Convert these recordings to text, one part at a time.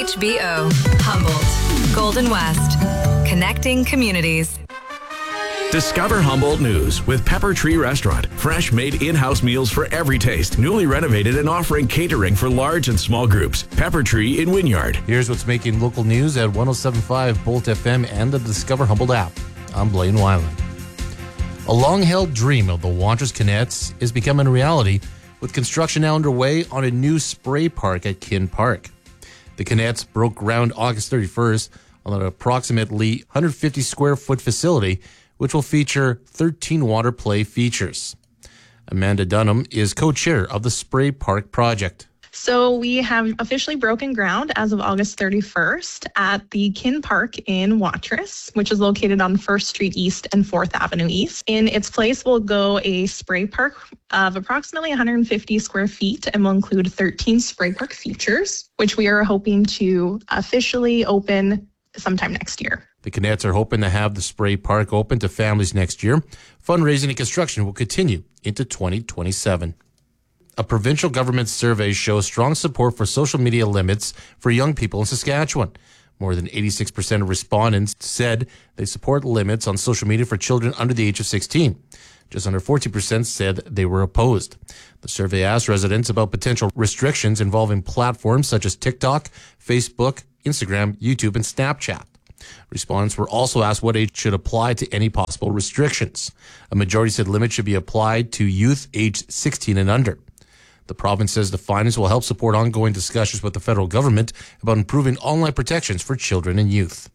HBO, Humboldt, Golden West, connecting communities. Discover Humboldt News with Pepper Tree Restaurant. Fresh made in-house meals for every taste. Newly renovated and offering catering for large and small groups. Pepper Tree in Wynyard. Here's what's making local news at 107.5 Bolt FM and the Discover Humboldt app. I'm Blaine Weiland. A long-held dream of the Watrous Canettes is becoming a reality with construction now underway on a new spray park at Kin Park. The Canettes broke ground August 31st on an approximately 150 square foot facility which will feature 13 water play features. Amanda Dunham is co-chair of the Spray Park project. So we have officially broken ground as of August 31st at the Kin Park in Watrous, which is located on 1st Street East and 4th Avenue East. In its place will go a spray park of approximately 150 square feet and will include 13 spray park features, which we are hoping to officially open sometime next year. The Canettes are hoping to have the spray park open to families next year. Fundraising and construction will continue into 2027. A provincial government survey shows strong support for social media limits for young people in Saskatchewan. More than 86% of respondents said they support limits on social media for children under the age of 16. Just under 40% said they were opposed. The survey asked residents about potential restrictions involving platforms such as TikTok, Facebook, Instagram, YouTube, and Snapchat. Respondents were also asked what age should apply to any possible restrictions. A majority said limits should be applied to youth aged 16 and under. The province says the findings will help support ongoing discussions with the federal government about improving online protections for children and youth.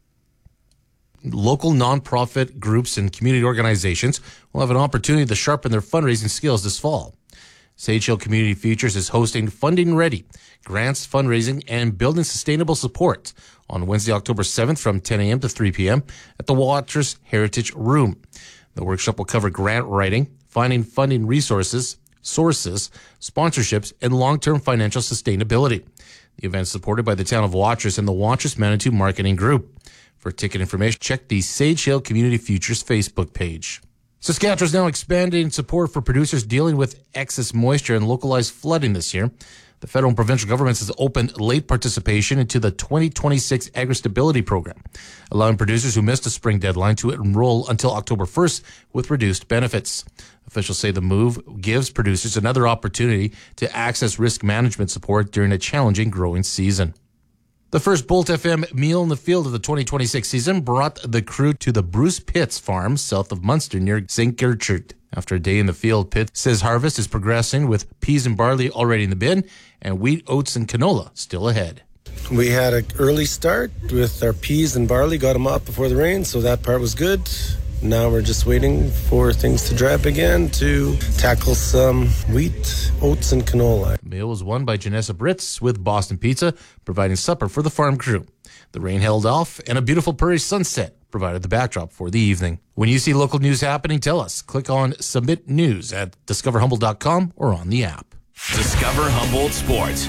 Local nonprofit groups and community organizations will have an opportunity to sharpen their fundraising skills this fall. Sage Hill Community Futures is hosting Funding Ready, grants, fundraising, and building sustainable support on Wednesday, October 7th from 10 a.m. to 3 p.m. at the Watrous Heritage Room. The workshop will cover grant writing, finding funding resources, sources, sponsorships, and long-term financial sustainability. The event is supported by the town of Watrous and the Watrous Manitou Marketing Group. For ticket information, check the Sage Hill Community Futures Facebook page. Saskatchewan is now expanding support for producers dealing with excess moisture and localized flooding this year. The federal and provincial governments has opened late participation into the 2026 Agri-Stability Program, allowing producers who missed a spring deadline to enroll until October 1st with reduced benefits. Officials say the move gives producers another opportunity to access risk management support during a challenging growing season. The first Bolt FM meal in the field of the 2026 season brought the crew to the Bruce Pitts farm south of Munster near St. Gertrude. After a day in the field, Pitts says harvest is progressing with peas and barley already in the bin and wheat, oats, and canola still ahead. We had an early start with our peas and barley, got them up before the rain, so that part was good. Now we're just waiting for things to dry up again to tackle some wheat, oats, and canola. The meal was won by Janessa Britz with Boston Pizza, providing supper for the farm crew. The rain held off, and a beautiful prairie sunset provided the backdrop for the evening. When you see local news happening, tell us. Click on Submit News at discoverhumboldt.com or on the app. Discover Humboldt Sports.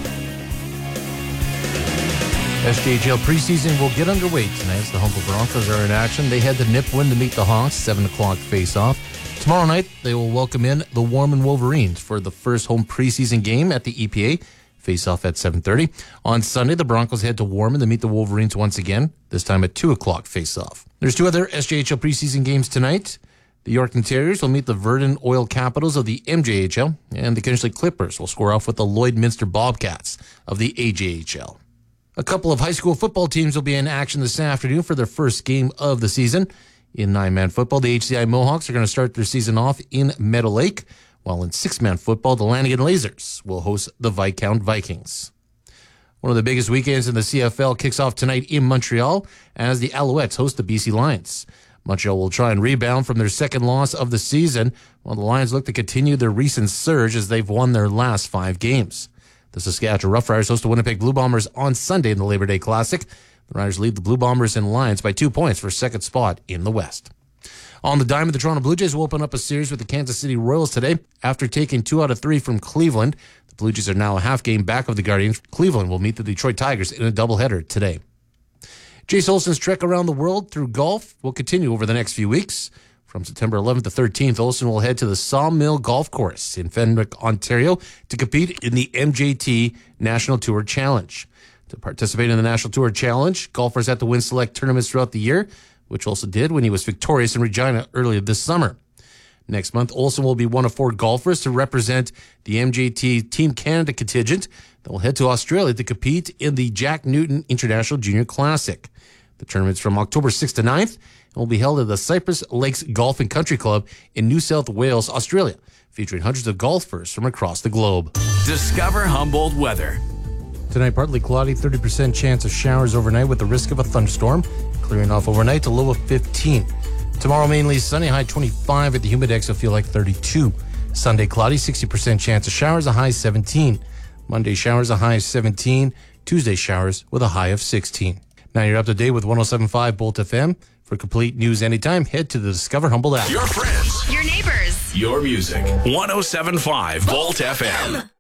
SJHL preseason will get underway tonight as the Humboldt Broncos are in action. They head to Nipawin to meet the Hawks, 7 o'clock face-off. Tomorrow night, they will welcome in the Warman Wolverines for the first home preseason game at the EPA. Face-off at 7:30. On Sunday, the Broncos head to Warman to meet the Wolverines once again, this time at 2 o'clock face-off. There's two other SJHL preseason games tonight. The Yorkton Terriers will meet the Verdun Oil Capitals of the MJHL, and the Kinsley Clippers will square off with the Lloydminster Bobcats of the AJHL. A couple of high school football teams will be in action this afternoon for their first game of the season. In 9-man football, the HCI Mohawks are going to start their season off in Meadow Lake, while in 6-man football, the Lanigan Lasers will host the Viscount Vikings. One of the biggest weekends in the CFL kicks off tonight in Montreal as the Alouettes host the BC Lions. Montreal will try and rebound from their second loss of the season, while the Lions look to continue their recent surge as they've won their last 5 games. The Saskatchewan Roughriders host the Winnipeg Blue Bombers on Sunday in the Labor Day Classic. The Riders lead the Blue Bombers and Lions by 2 points for second spot in the West. On the diamond, the Toronto Blue Jays will open up a series with the Kansas City Royals today. After taking 2 out of 3 from Cleveland, the Blue Jays are now a half game back of the Guardians. Cleveland will meet the Detroit Tigers in a doubleheader today. Jace Olson's trek around the world through golf will continue over the next few weeks. From September 11th to 13th, Olson will head to the Sawmill Golf Course in Fenwick, Ontario, to compete in the MJT National Tour Challenge. To participate in the National Tour Challenge, golfers have to win select tournaments throughout the year, which Olsen did when he was victorious in Regina earlier this summer. Next month, Olsen will be one of 4 golfers to represent the MJT Team Canada contingent that will head to Australia to compete in the Jack Newton International Junior Classic. The tournament's from October 6th to 9th and will be held at the Cypress Lakes Golf and Country Club in New South Wales, Australia, featuring hundreds of golfers from across the globe. Discover Humboldt weather. Tonight, partly cloudy, 30% chance of showers overnight with the risk of a thunderstorm, clearing off overnight to low of 15. Tomorrow, mainly sunny, high 25 at the Humidex will feel like 32. Sunday, cloudy, 60% chance of showers, a high 17. Monday, showers, a high of 17. Tuesday, showers with a high of 16. Now you're up to date with 107.5 Bolt FM. For complete news anytime, head to the Discover Humboldt app. Your friends. Your neighbors. Your music. 107.5 Volt FM.